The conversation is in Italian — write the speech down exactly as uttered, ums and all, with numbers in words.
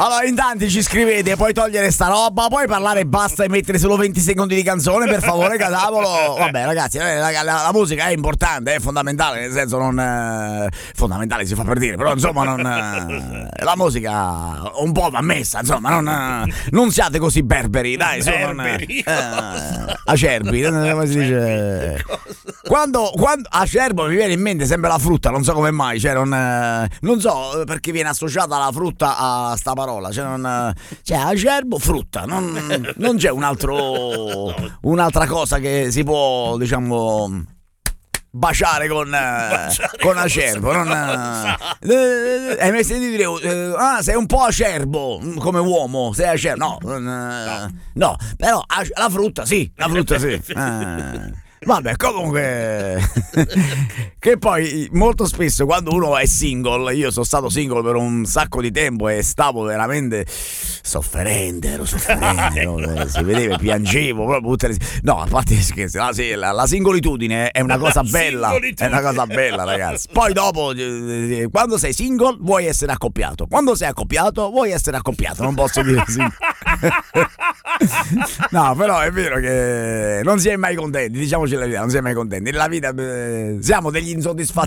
Allora, in tanti ci scrivete, puoi togliere sta roba, puoi parlare e basta e mettere solo venti secondi di canzone, per favore, cadavolo. Vabbè, ragazzi, la, la, la musica è importante, è fondamentale, nel senso non eh, fondamentale si fa per dire, però insomma non eh, la musica un po' va messa, insomma, non, eh, non siate così berberi, dai, su, non, eh, acerbi, come si dice? Quando, quando acerbo mi viene in mente sempre la frutta, non so come mai, cioè non, eh, non so perché viene associata la frutta a sta parola, cioè non, cioè acerbo, frutta, non, non c'è un altro, un'altra cosa che si può, diciamo, baciare con, baciare con acerbo, non, eh, hai mai sentito dire eh, ah, sei un po' acerbo come uomo, sei acerbo, no, no, no, però la frutta sì, la frutta sì. Eh. Vabbè, comunque che poi molto spesso quando uno è single, io sono stato single per un sacco di tempo e stavo veramente sofferente, ero sofferente, no? Si vedeva, piangevo proprio tutte le... no, a parte gli scherzi, la, la, la singolitudine è una cosa bella, è una cosa bella, ragazzi. Poi dopo quando sei single vuoi essere accoppiato, quando sei accoppiato vuoi essere accoppiato, non posso dire sì. No, però è vero che non si è mai contenti, diciamoci la verità, non si è mai contenti. Nella vita eh, siamo degli insoddisfatti